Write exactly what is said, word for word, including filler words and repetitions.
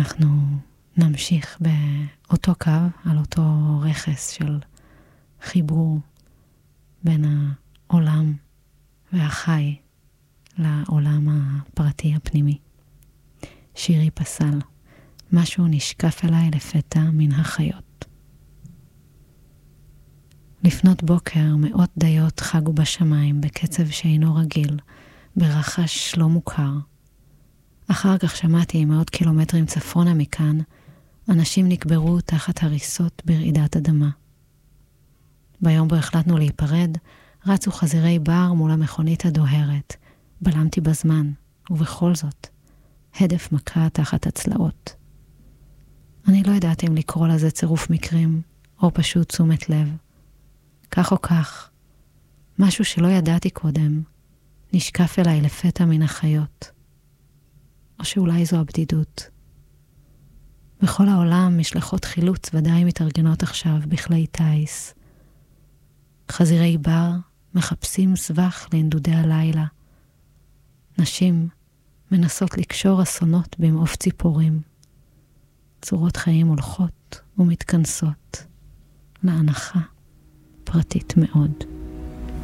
אנחנו נמשיך באותו קו, על אותו רכס של חיבור בין העולם והחי לעולם הפרטי הפנימי. שירי פסל, משהו נשקף אליי לפתע מן החיות. לפנות בוקר מאות דיות חגו בשמיים בקצב שאינו רגיל, ברחש לא מוכר. אחר כך שמעתי מאות קילומטרים צפונה מכאן, אנשים נקברו תחת הריסות ברעידת אדמה. ביום בו החלטנו להיפרד, רצו חזירי בר מול המכונית הדוהרת. בלמתי בזמן, ובכל זאת, הדף מכה תחת הצלעות. אני לא יודעת אם לקרוא לזה צירוף מקרים, או פשוט תשומת לב. כך או כך, משהו שלא ידעתי קודם, נשקף אליי לפתע מן החיות. או שאולי זו הבדידות. בכל העולם משלחות חילוץ ודאי מתארגנות עכשיו בכלי טייס. חזירי בר מחפשים סבך לנדודי הלילה. נשים מנסות לקשור אסונות במעוף ציפורים. צורות חיים הולכות ומתכנסות להנחה פרטית מאוד.